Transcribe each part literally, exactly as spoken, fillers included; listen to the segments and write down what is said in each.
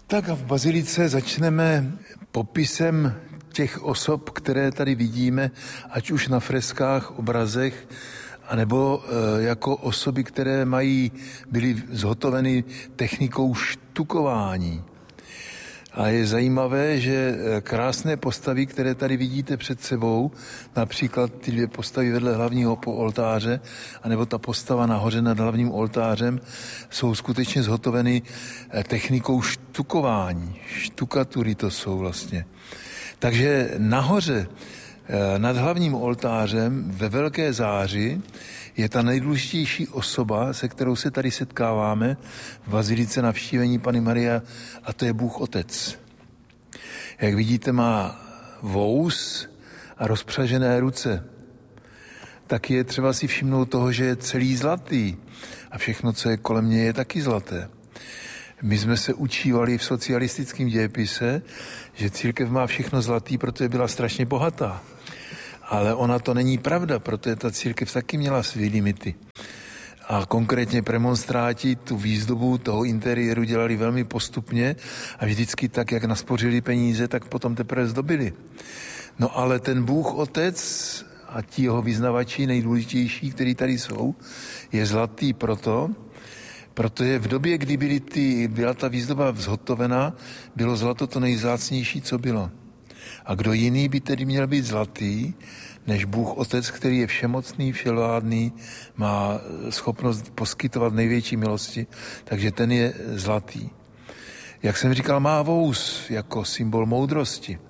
Tak a v bazilice začneme popisem těch osob, které tady vidíme, ať už na freskách, obrazech, anebo e, jako osoby, které mají, byly zhotoveny technikou štukování. A je zajímavé, že krásné postavy, které tady vidíte před sebou, například ty dvě postavy vedle hlavního oltáře, anebo ta postava nahoře nad hlavním oltářem, jsou skutečně zhotoveny technikou štukování. Štukatury to jsou vlastně. Takže nahoře nad hlavním oltářem ve velké záři je ta nejdůležitější osoba, se kterou se tady setkáváme v bazilice navštívení Panny Marie, a to je Bůh Otec. Jak vidíte, má vous a rozpřažené ruce. Tak je třeba si všimnout toho, že je celý zlatý a všechno, co je kolem něj, je taky zlaté. My jsme se učívali v socialistickém dějepise, že církev má všechno zlatý, protože byla strašně bohatá. Ale ona to není pravda, protože ta církev taky měla své limity. A konkrétně premonstráti tu výzdobu toho interiéru dělali velmi postupně a vždycky tak, jak naspořili peníze, tak potom teprve zdobili. No ale ten Bůh Otec a ti jeho vyznavači nejdůležitější, kteří tady jsou, je zlatý proto, protože v době, kdy byly ty, byla ta výzdoba zhotovena, bylo zlato to nejvzácnější, co bylo. A kdo jiný by tedy měl být zlatý, než Bůh Otec, který je všemocný, vševládný, má schopnost poskytovat největší milosti, takže ten je zlatý. Jak jsem říkal, má vous jako symbol moudrosti.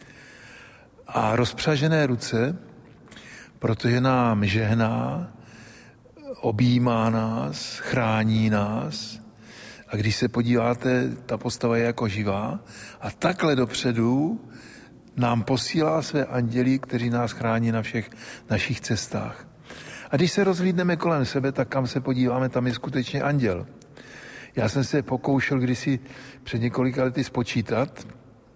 A rozpřažené ruce, protože nám žehná, objímá nás, chrání nás. A když se podíváte, ta postava je jako živá. A takhle dopředu nám posílá své anděly, kteří nás chrání na všech našich cestách. A když se rozhlídneme kolem sebe, tak kam se podíváme, tam je skutečně anděl. Já jsem se pokoušel kdysi před několika lety spočítat,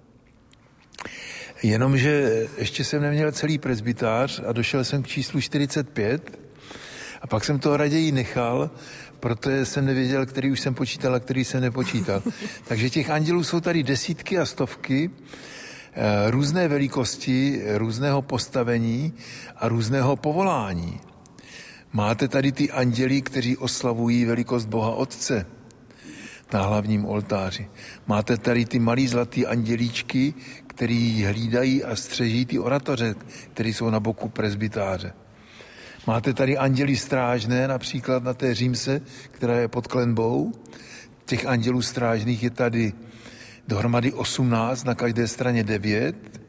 jenomže ještě jsem neměl celý presbytář a došel jsem k číslu čtyřicet pět a pak jsem to raději nechal, protože jsem nevěděl, který už jsem počítal a který jsem nepočítal. Takže těch andělů jsou tady desítky a stovky, různé velikosti, různého postavení a různého povolání. Máte tady ty anděli, kteří oslavují velikost Boha Otce na hlavním oltáři. Máte tady ty malý zlatý andělíčky, který hlídají a střeží ty oratoře, které jsou na boku presbytáře. Máte tady anděli strážné, například na té římse, která je pod klenbou. Těch andělů strážných je tady dohromady osmnáct, na každé straně devět.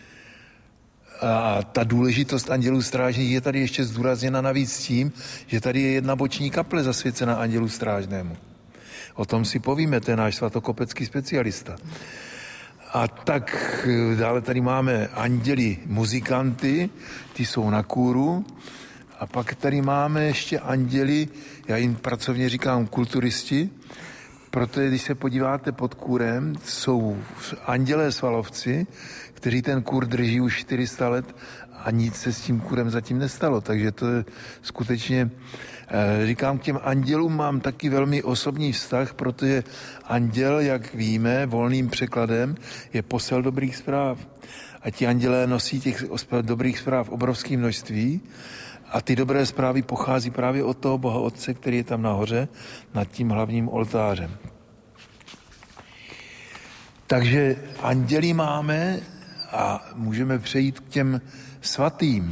A ta důležitost andělů strážných je tady ještě zdůrazněna navíc tím, že tady je jedna boční kaple zasvěcená andělu strážnému. O tom si povíme, to je náš svatokopecký specialista. A tak dále tady máme anděli muzikanty, ty jsou na kůru. A pak tady máme ještě anděli, já jim pracovně říkám kulturisti, protože když se podíváte pod kůrem, jsou andělé svalovci, kteří ten kůr drží už čtyři sta let a nic se s tím kůrem zatím nestalo. Takže to je skutečně, říkám, k těm andělům mám taky velmi osobní vztah, protože anděl, jak víme, volným překladem je posel dobrých zpráv. A ti andělé nosí těch dobrých zpráv obrovské množství. A ty dobré zprávy pochází právě od toho Boha Otce, který je tam nahoře, nad tím hlavním oltářem. Takže anděli máme a můžeme přejít k těm svatým.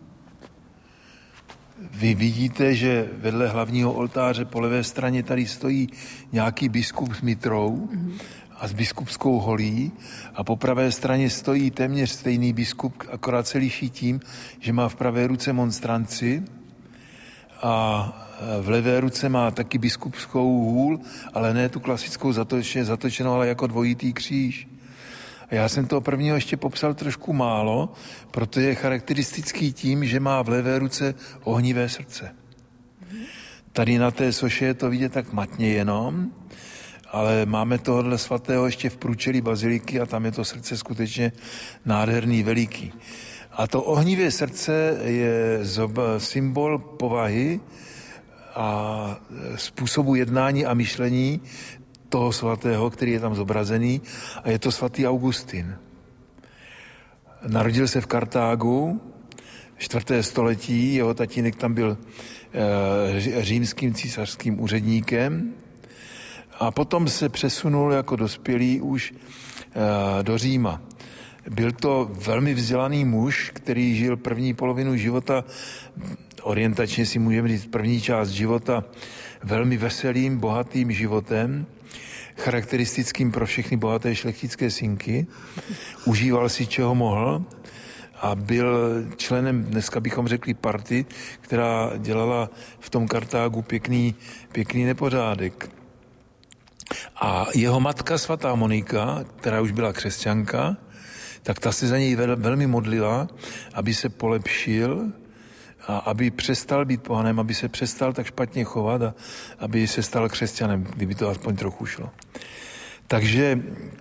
Vy vidíte, že vedle hlavního oltáře po levé straně tady stojí nějaký biskup s mitrou a s biskupskou holí a po pravé straně stojí téměř stejný biskup, akorát se liší tím, že má v pravé ruce monstranci a v levé ruce má taky biskupskou hůl, ale ne tu klasickou zatočenou, zatočenou, ale jako dvojitý kříž. A já jsem toho prvního ještě popsal trošku málo, protože je charakteristický tím, že má v levé ruce ohnivé srdce. Tady na té soše je to vidět tak matně jenom, ale máme tohohle svatého ještě v průčelí baziliky a tam je to srdce skutečně nádherný, veliký. A to ohnivé srdce je symbol povahy a způsobu jednání a myšlení toho svatého, který je tam zobrazený, a je to svatý Augustin. Narodil se v Kartágu, čtvrté století, jeho tatínek tam byl e, římským císařským úředníkem a potom se přesunul jako dospělý už e, do Říma. Byl to velmi vzdělaný muž, který žil první polovinu života, orientačně si můžeme říct první část života, velmi veselým, bohatým životem, charakteristickým pro všechny bohaté šlechtické synky. Užíval si, čeho mohl a byl členem, dneska bychom řekli, party, která dělala v tom Kartágu pěkný, pěkný nepořádek. A jeho matka svatá Monika, která už byla křesťanka, tak ta se za něj vel, velmi modlila, aby se polepšil a aby přestal být pohanem, aby se přestal tak špatně chovat a aby se stal křesťanem, kdyby to aspoň trochu šlo. Takže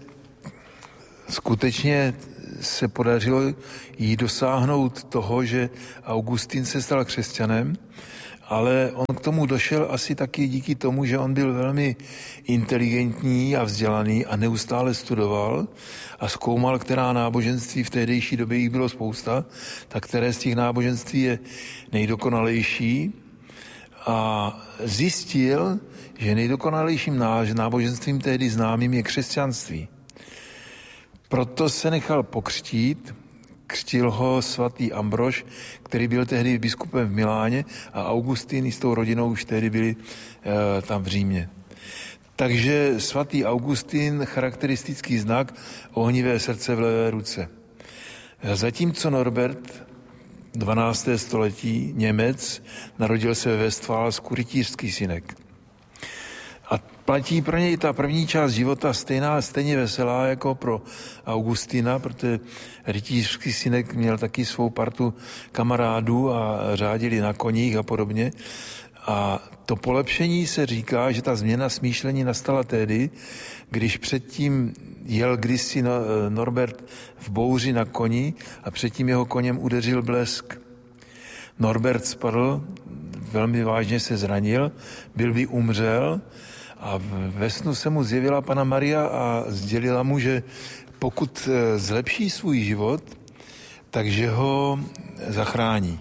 skutečně se podařilo jí dosáhnout toho, že Augustin se stal křesťanem, ale on k tomu došel asi taky díky tomu, že on byl velmi inteligentní a vzdělaný a neustále studoval a zkoumal, která náboženství v tehdejší době jich bylo spousta, tak které z těch náboženství je nejdokonalejší a zjistil, že nejdokonalejším náboženstvím tehdy známým je křesťanství. Proto se nechal pokřtít, křtil ho svatý Ambrož, který byl tehdy biskupem v Miláně a Augustin s tou rodinou už tehdy byli e, tam v Římě. Takže svatý Augustin, charakteristický znak, ohnivé srdce v levé ruce. Zatímco Norbert, dvanácté století, Němec, narodil se ve Westfálsku, rytířský synek. A platí pro něj ta první část života stejná, stejně veselá jako pro Augustina, protože rytířský synek měl taky svou partu kamarádů a řádili na koních a podobně. A to polepšení se říká, že ta změna smýšlení nastala tehdy, když předtím jel kdysi Norbert v bouři na koni a předtím jeho koněm udeřil blesk. Norbert spadl, velmi vážně se zranil, byl by umřel a ve snu se mu zjevila Panna Maria a sdělila mu, že pokud zlepší svůj život, takže ho zachrání.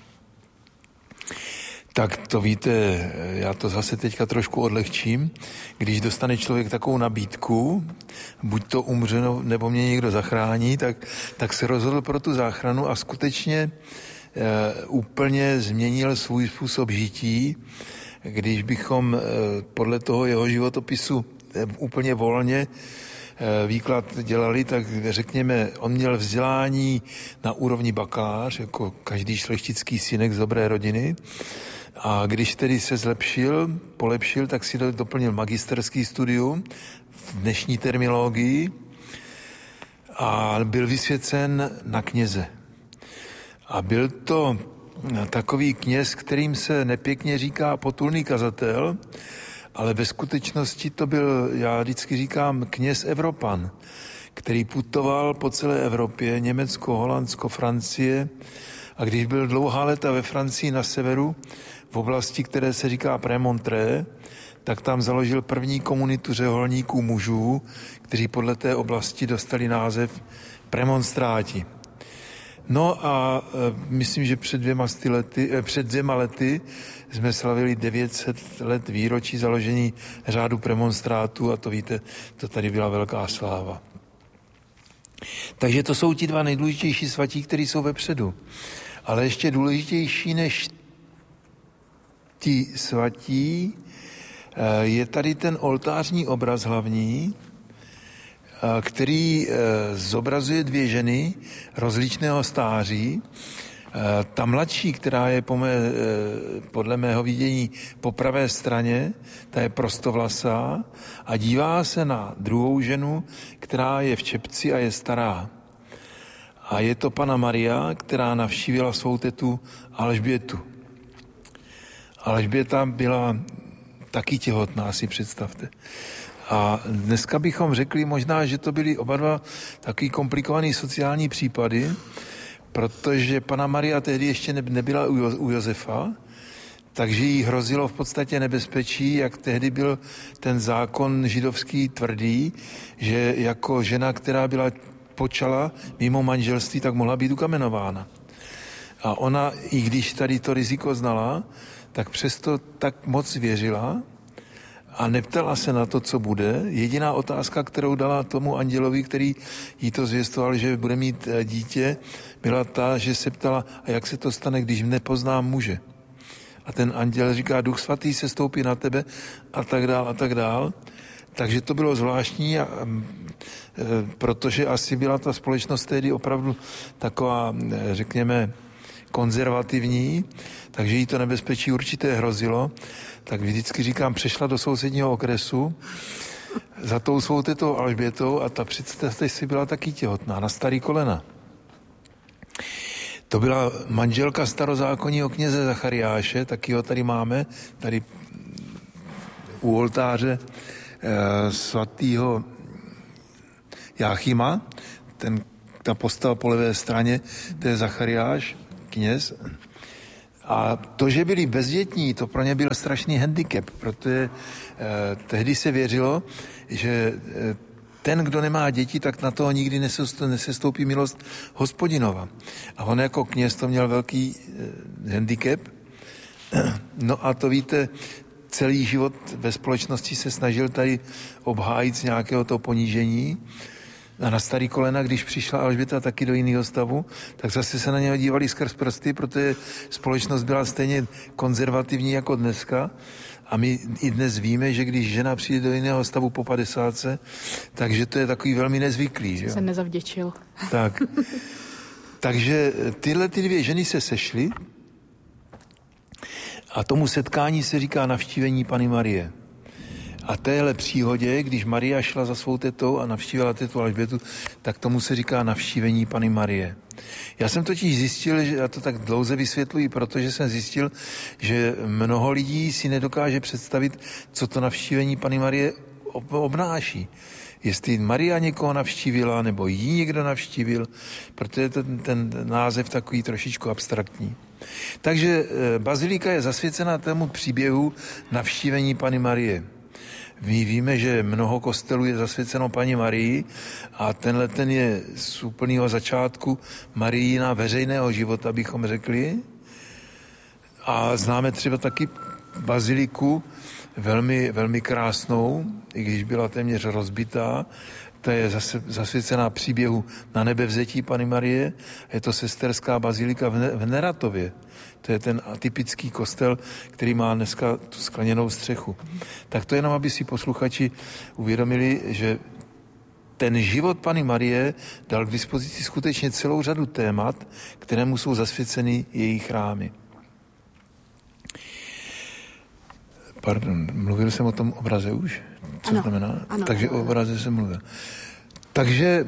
Tak to víte, já to zase teďka trošku odlehčím, když dostane člověk takovou nabídku, buď to umře, nebo mě někdo zachrání, tak, tak se rozhodl pro tu záchranu a skutečně e, úplně změnil svůj způsob žití, když bychom e, podle toho jeho životopisu e, úplně volně e, výklad dělali, tak řekněme, on měl vzdělání na úrovni bakalář, jako každý šlechtický synek z dobré rodiny. A když tedy se zlepšil, polepšil, tak si doplnil magisterský studium v dnešní terminologii a byl vysvěcen na kněze. A byl to takový kněz, kterým se nepěkně říká potulný kazatel, ale ve skutečnosti to byl, já vždycky říkám, kněz Evropan, který putoval po celé Evropě, Německo, Holandsko, Francie, a když byl dlouhá léta ve Francii na severu, v oblasti, které se říká Prémontré, tak tam založil první komunitu řeholníků mužů, kteří podle té oblasti dostali název premonstráti. No a e, myslím, že před dvěma, lety, e, před dvěma lety jsme slavili devět set let výročí založení řádu premonstrátů a to víte, to tady byla velká sláva. Takže to jsou ti dva nejdůležitější svatí, kteří jsou vepředu. Ale ještě důležitější než ti svatí je tady ten oltářní obraz hlavní, který zobrazuje dvě ženy rozličného stáří. Ta mladší, která je po mé, podle mého vidění po pravé straně, ta je prostovlasá a dívá se na druhou ženu, která je v čepci a je stará. A je to Panna Maria, která navštívila svou tetu Alžbětu. Alžběta byla taky těhotná, si představte. A dneska bychom řekli možná, že to byly oba dva takový komplikovaný sociální případy, protože Panna Maria tehdy ještě nebyla u Josefa, takže jí hrozilo v podstatě nebezpečí, jak tehdy byl ten zákon židovský tvrdý, že jako žena, která byla počala mimo manželství, tak mohla být ukamenována. A ona, i když tady to riziko znala, tak přesto tak moc věřila a neptala se na to, co bude. Jediná otázka, kterou dala tomu andělovi, který jí to zvěstoval, že bude mít dítě, byla ta, že se ptala, a jak se to stane, když nepoznám muže. A ten anděl říká, Duch svatý se stoupí na tebe a tak dál a tak dál. Takže to bylo zvláštní, a, e, protože asi byla ta společnost tehdy opravdu taková, řekněme, konzervativní, takže jí to nebezpečí určité hrozilo. Tak vždycky říkám, přešla do sousedního okresu za tou svou tetou Alžbětou a ta představte si byla taky těhotná na starý kolena. To byla manželka starozákonního kněze Zachariáše, taky ho tady máme, tady u oltáře e, svatýho Jáchyma, ten, ta postava po levé straně, to je Zachariáš, kněz. A to, že byli bezdětní, to pro ně byl strašný handicap, protože eh, tehdy se věřilo, že eh, ten, kdo nemá děti, tak na toho nikdy nesestoupí milost Hospodinova. A on jako kněz to měl velký eh, handicap. No a to víte, celý život ve společnosti se snažil tady obhájit z nějakého toho ponížení. A na starý kolena, když přišla Alžběta taky do jiného stavu, tak zase se na něho dívali skrz prsty, protože společnost byla stejně konzervativní jako dneska. A my i dnes víme, že když žena přijde do jiného stavu po padesátce, takže to je takový velmi nezvyklý. Že? Se nezavděčil. Tak. Takže tyhle ty dvě ženy se sešly a tomu setkání se říká navštívení Panny Marie. A téhle příhodě, když Maria šla za svou tetou a navštívila tetu Alžbětu, tak tomu se říká navštívení Panny Marie. Já jsem totiž zjistil, že já to tak dlouze vysvětluji, protože jsem zjistil, že mnoho lidí si nedokáže představit, co to navštívení Panny Marie obnáší. Jestli Maria někoho navštívila, nebo jí někdo navštívil, protože ten, ten název takový trošičku abstraktní. Takže bazilika je zasvěcená tomu příběhu navštívení Panny Marie. My víme, že mnoho kostelů je zasvěceno Paní Marii a tenhle ten je z úplného začátku Marijina veřejného života, bychom řekli. A známe třeba taky baziliku velmi, velmi krásnou, i když byla téměř rozbitá. To je zase zasvěcená příběhu na nebevzetí Panny Marie. Je to sesterská bazilika v Neratově. To je ten atypický kostel, který má dneska tu skleněnou střechu. Tak to jenom, aby si posluchači uvědomili, že ten život Panny Marie dal k dispozici skutečně celou řadu témat, kterému jsou zasvěceny její chrámy. Pardon, mluvil jsem o tom obraze už? Co ano, znamená? Ano, Takže ano. o obraze jsem mluvil. Takže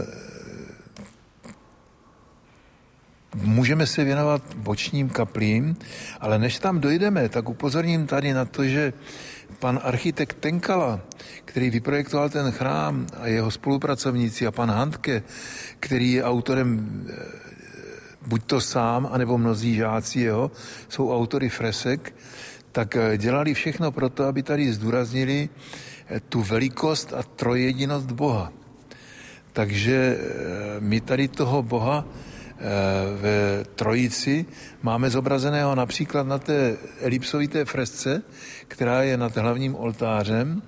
můžeme se věnovat bočním kaplím, ale než tam dojdeme, tak upozorním tady na to, že pan architekt Tenkala, který vyprojektoval ten chrám, a jeho spolupracovníci, a pan Handke, který je autorem buď to sám, anebo mnozí žáci jeho, jsou autory fresek, tak dělali všechno pro to, aby tady zdůraznili tu velikost a trojjedinost Boha. Takže my tady toho Boha ve Trojici máme zobrazeného například na té elipsovité fresce, která je nad hlavním oltářem.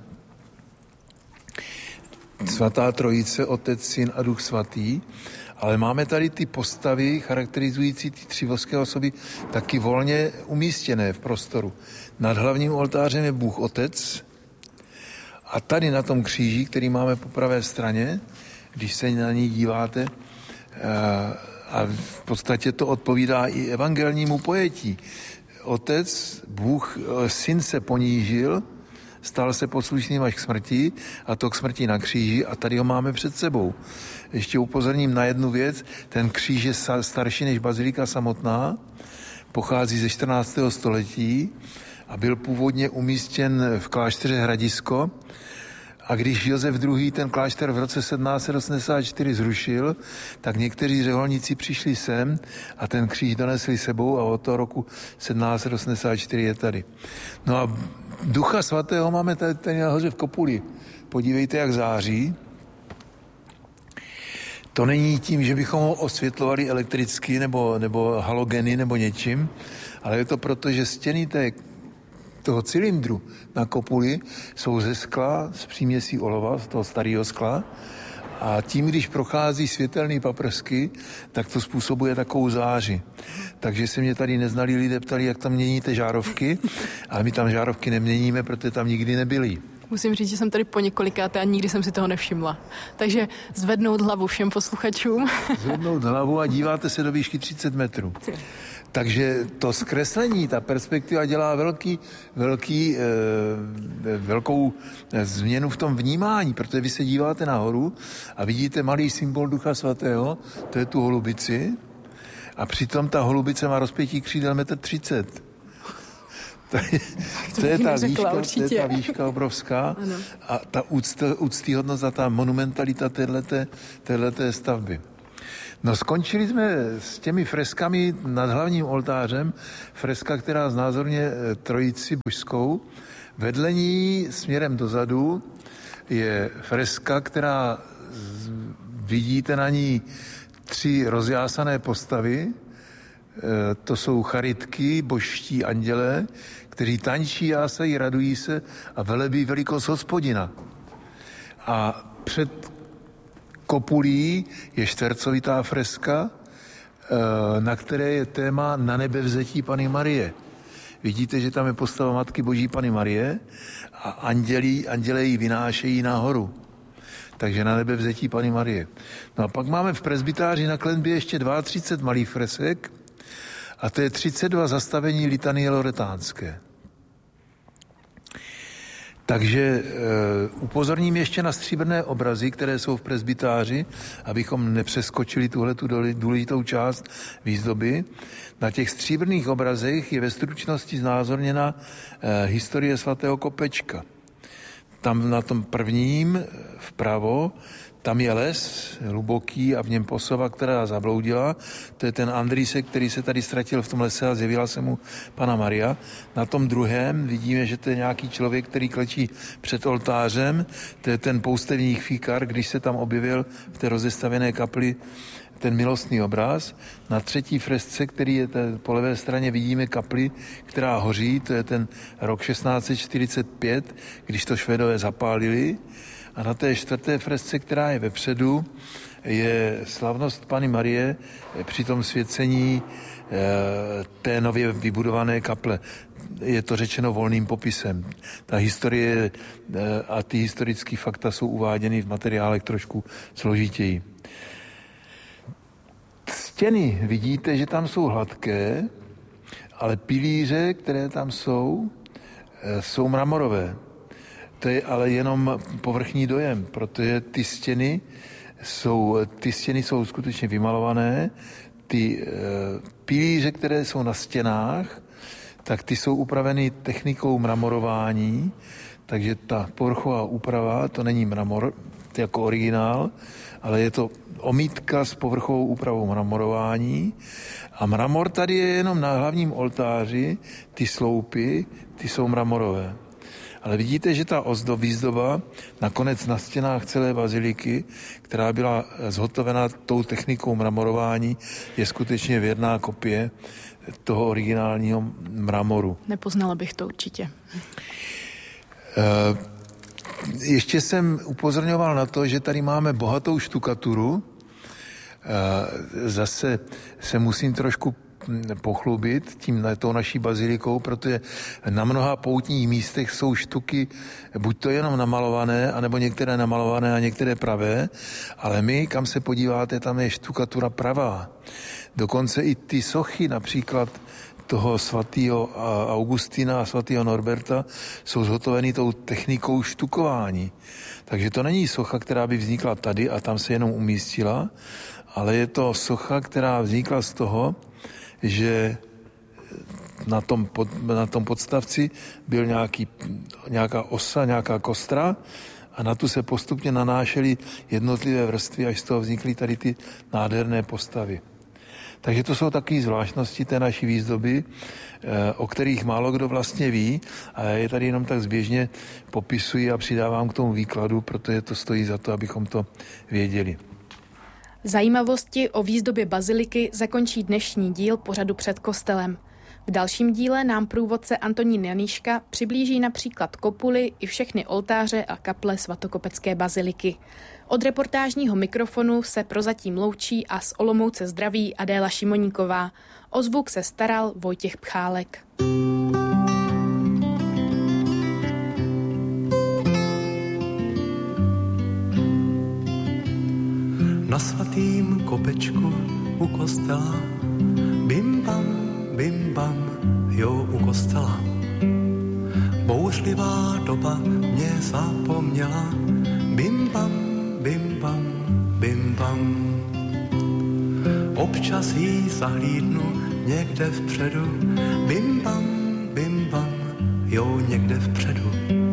Svatá Trojice, Otec, Syn a Duch Svatý. Ale máme tady ty postavy charakterizující ty tři božské osoby taky volně umístěné v prostoru. Nad hlavním oltářem je Bůh Otec a tady na tom kříži, který máme po pravé straně, když se na ní díváte, a v podstatě to odpovídá i evangelnímu pojetí. Otec, Bůh, Syn se ponížil, stal se poslušným až k smrti, a to k smrti na kříži, a tady ho máme před sebou. Ještě upozorním na jednu věc, ten kříž je starší než bazilika samotná, pochází ze čtrnáctého století a byl původně umístěn v klášteře Hradisko A když Josef druhý. ten klášter v roce sedmnáct set osmdesát čtyři zrušil, tak někteří řeholníci přišli sem a ten kříž donesli sebou a od toho roku sedmnáct set osmdesát čtyři je tady. No a Ducha svatého máme tady, tady nahoře v kopuli. Podívejte, jak září. To není tím, že bychom ho osvětlovali elektricky nebo, nebo halogeny nebo něčím, ale je to proto, že stěny té, toho cylindru na kopuli jsou ze skla, z příměsí olova, z toho starého skla, a tím, když prochází světelný paprsky, tak to způsobuje takovou záři. Takže se mě tady neznalí lidé ptali, jak tam měníte žárovky, ale my tam žárovky neměníme, protože tam nikdy nebyly. Musím říct, že jsem tady po několikáté a nikdy jsem si toho nevšimla. Takže zvednout hlavu všem posluchačům. Zvednout hlavu a díváte se do výšky třicet metrů. Takže to zkreslení, ta perspektiva dělá velký, velký, e, velkou změnu v tom vnímání, protože vy se díváte nahoru a vidíte malý symbol Ducha svatého, to je tu holubici, a přitom ta holubice má rozpětí křídel metr třicet. To je, to, je ta výška, to je ta výška obrovská. Ano. A ta úctyhodnost a ta monumentalita téhleté stavby. No, skončili jsme s těmi freskami nad hlavním oltářem. Freska, která znázorně trojici božskou. Vedle ní směrem dozadu je freska, která vidíte na ní tři rozjásané postavy. To jsou charitky, božští andělé, kteří tančí, jásají, radují se a velebí velikost Hospodina. A před kopulí je čtvercovitá freska, na které je téma Na nebevzetí Panny Marie. Vidíte, že tam je postava Matky Boží Panny Marie a andělí, andělé ji vynášejí nahoru. Takže Na nebevzetí Panny Marie. No a pak máme v presbytáři na klenbě ještě třicet dva malých fresek a to je třicet dva zastavení litanie loretánské. Takže e, upozorním ještě na stříbrné obrazy, které jsou v presbytáři, abychom nepřeskočili tuhletu důležitou část výzdoby. Na těch stříbrných obrazech je ve stručnosti znázorněna e, historie svatého Kopečka. Tam na tom prvním vpravo, tam je les hluboký a v něm posova, která zabloudila. To je ten Andrýsek, který se tady ztratil v tom lese a zjevila se mu Panna Maria. Na tom druhém vidíme, že to je nějaký člověk, který klečí před oltářem. To je ten poustevník Fikar, když se tam objevil v té rozestavěné kapli ten milostný obraz. Na třetí fresce, který je po levé straně, vidíme kapli, která hoří. To je ten rok šestnáct set čtyřicet pět, když to Švédové zapálili. A na té čtvrté fresce, která je vepředu, je slavnost Panny Marie při tom svěcení e, té nově vybudované kaple. Je to řečeno volným popisem. Ta historie e, a ty historické fakta jsou uváděny v materiálech trošku složitěji. Stěny vidíte, že tam jsou hladké, ale pilíře, které tam jsou, e, jsou mramorové. To je ale jenom povrchní dojem, protože ty stěny jsou, ty stěny jsou skutečně vymalované, ty e, pilíře, které jsou na stěnách, tak ty jsou upraveny technikou mramorování, takže ta povrchová úprava, to není mramor jako originál, ale je to omítka s povrchovou úpravou mramorování a mramor tady je jenom na hlavním oltáři, ty sloupy, ty jsou mramorové. Ale vidíte, že ta ozdob, výzdoba nakonec na stěnách celé baziliky, která byla zhotovena tou technikou mramorování, je skutečně věrná kopie toho originálního mramoru. Nepoznala bych to určitě. Ještě jsem upozorňoval na to, že tady máme bohatou štukaturu. Zase se musím trošku pochlubit tím tou naší bazilikou, protože na mnoha poutních místech jsou štuky buď to jenom namalované, anebo některé namalované a některé pravé, ale my, kam se podíváte, tam je štukatura pravá. Dokonce i ty sochy, například toho svatého Augustina a svatého Norberta, jsou zhotoveny tou technikou štukování. Takže to není socha, která by vznikla tady a tam se jenom umístila, ale je to socha, která vznikla z toho, že na tom, pod, na tom podstavci byl nějaký, nějaká osa, nějaká kostra a na tu se postupně nanášely jednotlivé vrstvy, až z toho vznikly tady ty nádherné postavy. Takže to jsou takové zvláštnosti té naší výzdoby, o kterých málo kdo vlastně ví a já je tady jenom tak zběžně popisuji a přidávám k tomu výkladu, protože to stojí za to, abychom to věděli. Zajímavosti o výzdobě baziliky zakončí dnešní díl pořadu Před kostelem. V dalším díle nám průvodce Antonín Janíška přiblíží například kopuly i všechny oltáře a kaple svatokopecké baziliky. Od reportážního mikrofonu se prozatím loučí a z Olomouce zdraví Adéla Šimoníková. O zvuk se staral Vojtěch Pchálek. Na svatým kopečku u kostela bim bam, bim bam, jo u kostela. Bouřlivá doba mě zapomněla, bim bam, bim bam, bim bam. Občas jí zahlídnu někde vpředu, bim bam, bim bam, jo někde vpředu.